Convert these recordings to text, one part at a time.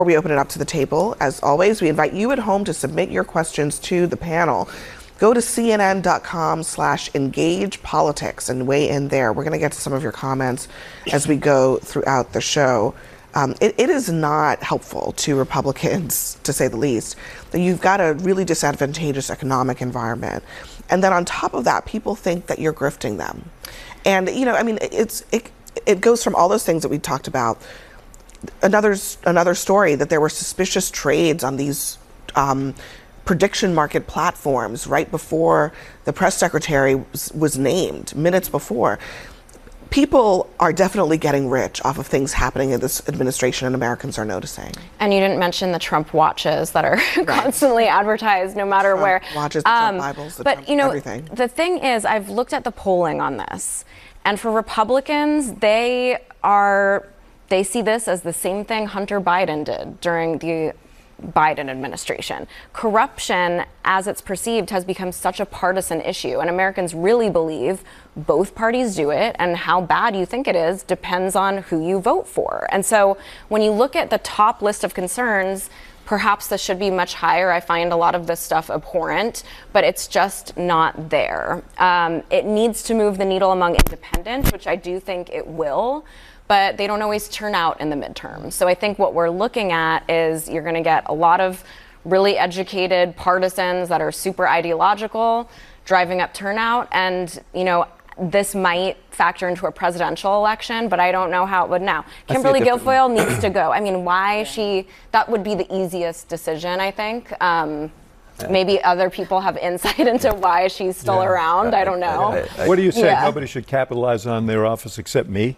we open it up to the table, as always, we invite you at home to submit your questions to the panel. Go to cnn.com/engagepolitics and weigh in there. We're going to get to some of your comments as we go throughout the show. It is not helpful to Republicans, to say the least, that you've got a really disadvantageous economic environment. And then on top of that, people think that you're grifting them. And, you know, I mean, it goes from all those things that we talked about. Another story that there were suspicious trades on these prediction market platforms right before the press secretary was named, minutes before. People are definitely getting rich off of things happening in this administration, and Americans are noticing. And you didn't mention the Trump watches that are constantly advertised, no matter Trump where. Watches, the Trump Bibles, the Trump everything. The thing is, I've looked at the polling on this, and for Republicans, they see this as the same thing Hunter Biden did during the Biden administration. Corruption, as it's perceived, has become such a partisan issue, and Americans really believe both parties do it, and how bad you think it is depends on who you vote for. And so when you look at the top list of concerns, perhaps this should be much higher. I find a lot of this stuff abhorrent, but it's just not there. It needs to move the needle among independents, which I do think it will, but they don't always turn out in the midterms. So I think what we're looking at is you're going to get a lot of really educated partisans that are super ideological driving up turnout. And, you know, this might factor into a presidential election, but I don't know how it would now. Kimberly Guilfoyle needs to go. I mean, that would be the easiest decision, I think. Maybe other people have insight into why she's still around. I don't know. What do you say? Nobody should capitalize on their office except me?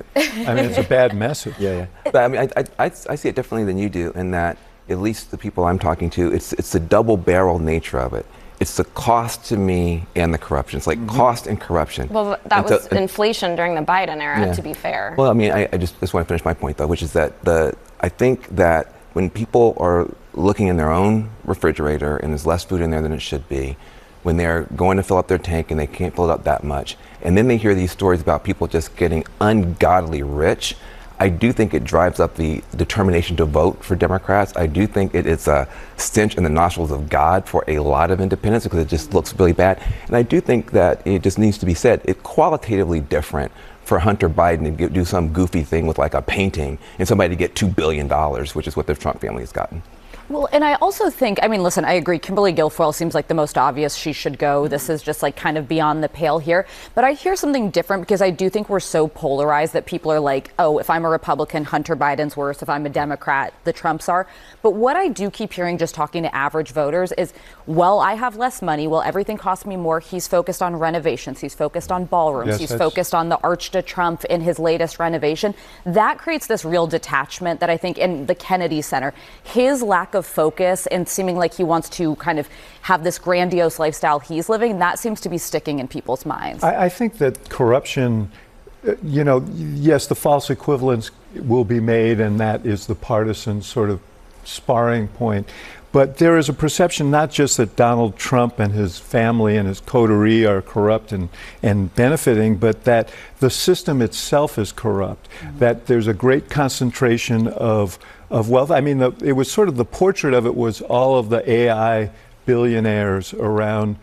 I mean, it's a bad message. But I mean, I see it differently than you do, in that at least the people I'm talking to, it's the double-barrel nature of it. It's the cost to me and the corruption. It's like cost and corruption. Well, that was inflation during the Biden era, to be fair. Well, I mean, I just want to finish my point, though, which is that I think that when people are looking in their own refrigerator and there's less food in there than it should be, when they're going to fill up their tank and they can't fill it up that much, and then they hear these stories about people just getting ungodly rich, I do think it drives up the determination to vote for Democrats. I do think it is a stench in the nostrils of God for a lot of independents, because it just looks really bad. And I do think that it just needs to be said, it's qualitatively different for Hunter Biden to do some goofy thing with like a painting and somebody to get $2 billion, which is what the Trump family has gotten. Well, and I also think, I mean, listen, I agree. Kimberly Guilfoyle seems like the most obvious she should go. This is just like kind of beyond the pale here. But I hear something different, because I do think we're so polarized that people are like, oh, if I'm a Republican, Hunter Biden's worse. If I'm a Democrat, the Trumps are. But what I do keep hearing, just talking to average voters, is, well, I have less money. Well, everything costs me more. He's focused on renovations. He's focused on ballrooms. Yes, he's focused on the Arch de Trump in his latest renovation. That creates this real detachment that I think in the Kennedy Center, his lack of focus and seeming like he wants to kind of have this grandiose lifestyle he's living, that seems to be sticking in people's minds. I think that corruption, you know, yes, the false equivalence will be made, and that is the partisan sort of sparring point. But there is a perception not just that Donald Trump and his family and his coterie are corrupt and benefiting, but that the system itself is corrupt, that there's a great concentration of wealth. I mean, it was sort of the portrait of it was all of the AI billionaires around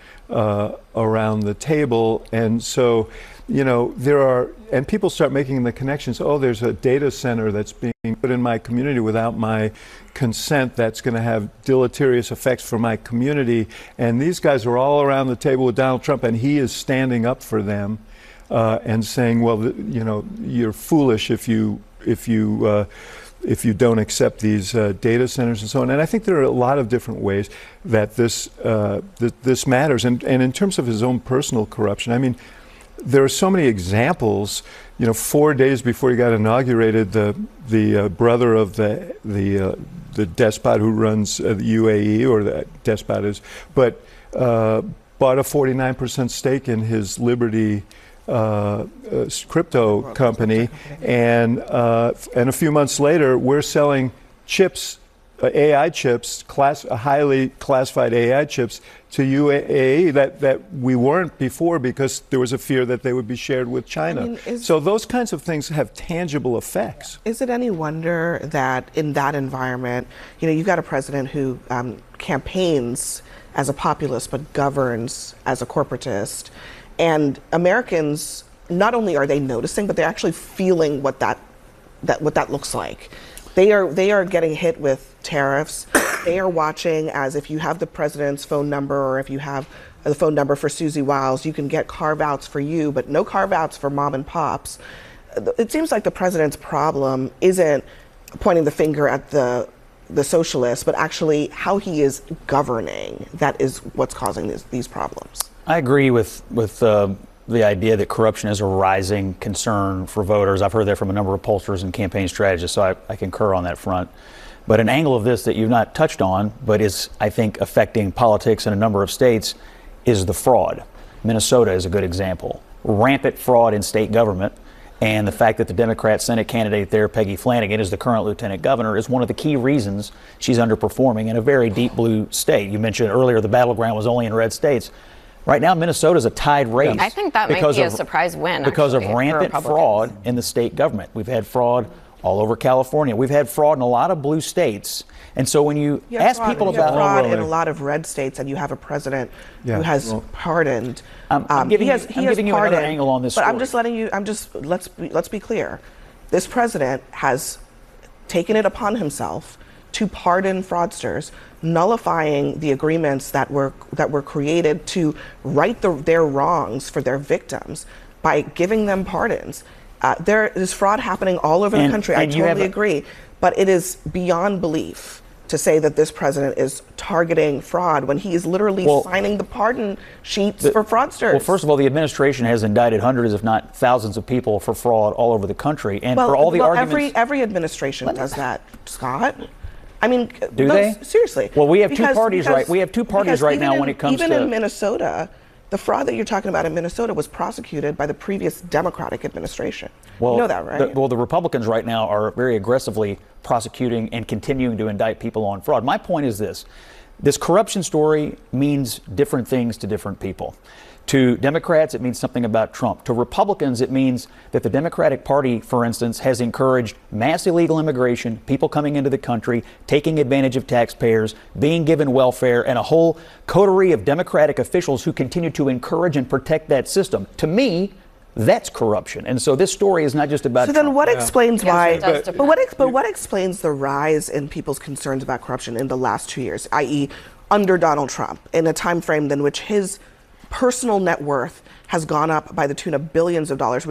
the table. And so, you know, and people start making the connections. Oh, there's a data center that's being put in my community without my consent that's going to have deleterious effects for my community. And these guys are all around the table with Donald Trump, and he is standing up for them and saying, well, you know, you're foolish if you don't accept these data centers and so on. And I think there are a lot of different ways that this matters. And in terms of his own personal corruption, I mean, there are so many examples. You know, 4 days before he got inaugurated, the brother of the despot who runs the UAE, or the despot is, but bought a 49% stake in his Liberty crypto company, and a few months later, we're selling chips AI chips, highly classified AI chips to UAE that we weren't before because there was a fear that they would be shared with China. I mean, so those kinds of things have tangible effects. Is it any wonder that in that environment, you've got a president who campaigns as a populist but governs as a corporatist, and Americans, not only are they noticing, but they're actually feeling what that looks like. They are getting hit with tariffs. They are watching as if you have the president's phone number or if you have the phone number for Susie Wiles, you can get carve-outs for you, but no carve-outs for mom and pops. It seems like the president's problem isn't pointing the finger at the socialists, but actually how he is governing. That is what's causing these problems. I agree with the idea that corruption is a rising concern for voters. I've heard that from a number of pollsters and campaign strategists, so I concur on that front. But an angle of this that you've not touched on, but is, I think, affecting politics in a number of states, is the fraud. Minnesota is a good example. Rampant fraud in state government, and the fact that the Democrat Senate candidate there, Peggy Flanagan, is the current lieutenant governor, is one of the key reasons she's underperforming in a very deep blue state. You mentioned earlier the battleground was only in red states. Right now, Minnesota's a tied race. I think that might be a surprise win. Because of actually, rampant fraud in the state government. We've had fraud all over California. We've had fraud in a lot of blue states. And so when you ask people about fraud in a lot of red states, and you have a president who has pardoned, I'm giving you another angle on this. But story. I'm just letting you. Let's be clear. This president has taken it upon himself to pardon fraudsters, nullifying the agreements that were created to right their wrongs for their victims by giving them pardons. There is fraud happening all over the country. I totally agree, but it is beyond belief to say that this president is targeting fraud when he is literally signing the pardon sheets for fraudsters. Well, first of all, the administration has indicted hundreds, if not thousands, of people for fraud all over the country, and for all the arguments. Every administration does that, Scott. I mean, do they? Seriously. Well, we have two parties, right? We have two parties right now when it comes to. Even in Minnesota, the fraud that you're talking about in Minnesota was prosecuted by the previous Democratic administration. Well, you know that, right? The Republicans right now are very aggressively prosecuting and continuing to indict people on fraud. My point is this. This corruption story means different things to different people. To Democrats, it means something about Trump. To Republicans, it means that the Democratic Party, for instance, has encouraged mass illegal immigration, people coming into the country, taking advantage of taxpayers, being given welfare, and a whole coterie of Democratic officials who continue to encourage and protect that system. To me, that's corruption. And so this story is not just about So then Trump. what explains why, but what explains the rise in people's concerns about corruption in the last 2 years, i.e. under Donald Trump, in a time frame in which his personal net worth has gone up by the tune of billions of dollars,